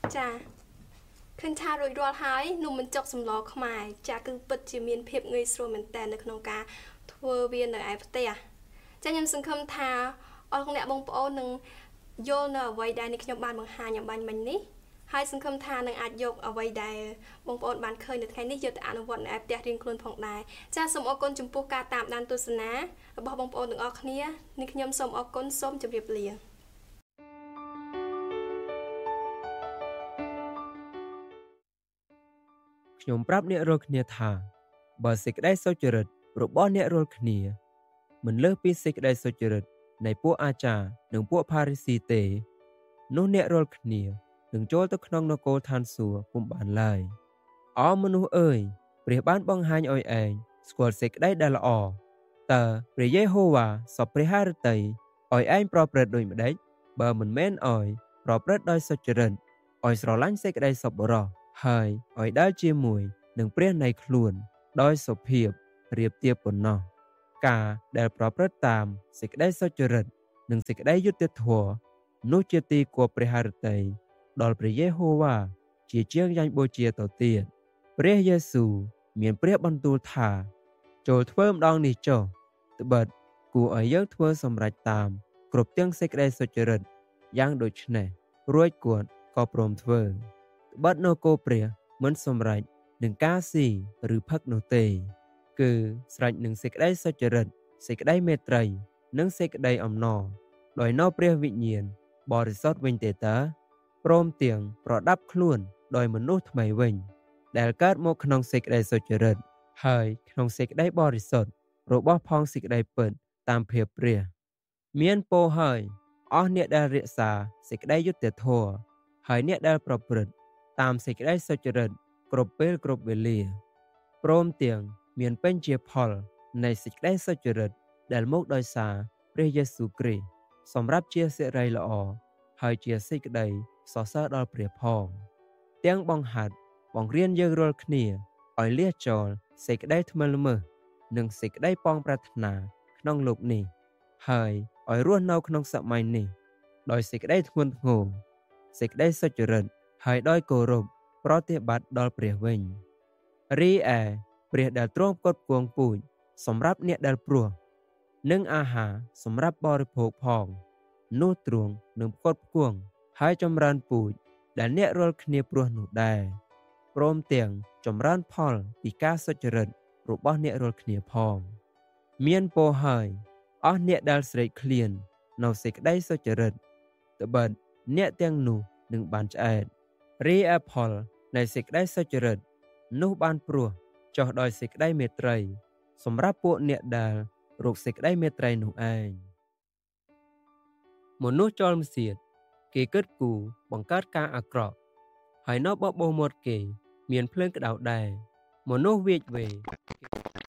ចាឃើញថារួចរាល់ហើយនំបញ្ចុកសម្លខ្មែរចាគឺពិតជាមានភាពងាយស្រួលមែនតើនៅក្នុងការធ្វើវានៅឯផ្ទះចាខ្ញុំសង្ឃឹមថាអរគុណអ្នកបងប្អូននឹងយល់នៅអ្វីដែលនេះខ្ញុំបានបង្ហាញអំបញ្ញមិញនេះហើយសង្ឃឹមថានឹងអាចយកអ្វីដែលបងប្អូនបានឃើញនៅថ្ងៃនេះយកទៅអនុវត្តនៅឯផ្ទះរៀងខ្លួនផងដែរចាសូមអរគុណចំពោះការតាមដានទស្សនារបស់បងប្អូនទាំងអស់គ្នានេះខ្ញុំសូមអរគុណសូមជម្រាបលាខ្ញុំប្រាប់អ្នករាល់គ្នាថាបើសេចក្តីសុចរិតរបស់អ្នករាល់គ្នាមិនលើសពីសេចក្តីសុចរិតនៃពួកអាចារ្យនិងពួកផារីស៊ីទេនោះអ្នករាល់គ្នានឹងចូលទៅក្នុងនគរឋានសួគ៌ពុំបានឡើយអោមនុស្សអើយព្រះបានបង្ហាញឲ្យឯងស្គាល់សេចក្តីដែលល្អតើព្រះយេហូវ៉ាសពព្រះハរតីឲ្យឯងប្រព្រឹត្តដូចម្ដេចបើមិនមែនឲ្យប្រព្រឹត្តដោយសុចរិតឲ្យស្រឡាញ់សេចក្តីសប្បុរសហើយឲ្យដើរជាមួយនឹងព្រះនៃខ្លួនដោយសុភាពរៀបទៀបប៉ុណ្ណោះការដែលប្រព្រឹត្តតាមសេចក្តីសុចរិតនិងសេចក្តីយុត្តិធម៌នោះជាទីគួរព្រះハរតីដល់ព្រះយេហូវ៉ាជាជាងយ៉ាញ់បូជាទៅទៀតព្រះយេស៊ូវមានព្រះបន្ទូលថាចូលធ្វើម្ដងនេះចុះត្បិតគួរឲ្យយើងធ្វើសម្រេចតាមគ្រប់ទាំងសេចក្តីសុចរិតយ៉ាងដូចនេះរួចគាត់ក៏ព្រមធ្វើត្បិតនគរព្រះមិនសម្រេចនឹងការស៊ីឬផឹកនោះទេគឺស្រេចនឹងសេចក្តីសុចរិតសេចក្តីមេត្រីនិងសេចក្តីអំណរដោយនៅព្រះវិញ្ញាណបរិសុទ្ធវិញទេតើព្រមទាំងប្រដាប់ខ្លួនដោយមនុស្សថ្មីវិញដែលកើតមកក្នុងសេចក្តីសុចរិតហើយក្នុងសេចក្តីបរិសុទ្ធរបស់ផងសេចក្តីពិតតាមភាពព្រះមានពរហើយអស់អ្នកដែលរក្សាសេចក្តីយុត្តិធម៌ហើយអ្នកដែលប្រព្រឹត្តតាមសេចក្តីសុចរិតគ្រប់ពេលគ្រប់វេលាព្រមទាំងមានពេញជាផលនៃសេចក្តីសុចរិតដែលមកដោយសារព្រះយេស៊ូវគ្រីស្ទសម្រាប់ជាសិរីល្អហើយជាសេចក្តីសរសើរដល់ព្រះផងទាំងបង្ហាត់បង្រៀនយើងរាល់គ្នាឲ្យលះចោលសេចក្តីថ្មិលល្មើសនិងសេចក្តីប៉ងប្រាថ្នាក្នុងលោកនេះហើយឲ្យរស់នៅក្នុងសម័យនេះដោយសេចក្តីធ្ងន់ធ្ងរសេចក្តីសុចរិតហើយដោយគោរពប្រតិបត្តិដល់ព្រះវិញរីឯព្រះដែលទ្រង់ផ្គត់ផ្គង់ពូជសម្រាប់អ្នកដែលព្រោះនិងអាហារសម្រាប់បរិភោគផងនោះទ្រង់នឹងផ្គត់ផ្គង់ហើយចម្រើនពូជដែលអ្នករាល់គ្នាព្រោះនោះដែរព្រមទាំងចម្រើនផលពីការសុចរិតរបស់អ្នករាល់គ្នាផងមានពរហើយអស់អ្នកដែលស្រេកឃ្លាននៅសេចក្តីសុចរិតត្បិតអ្នកទាំងនោះនឹងបានឆ្អែតរីឯផលនៃសេចក្តីសុចរិតនោះបានព្រោះចុះដោយសេចក្តីមេត្រីសម្រាប់ពួកអ្នកដែលរកសេចក្តីមេត្រីនោះឯងមនុស្សចោលម្សៀតគេគិតគូរបង្កើតការអាក្រក់ហើយនៅបបោមាត់គេមានភ្លើងក្តៅដែរមនុស្សវាចវេ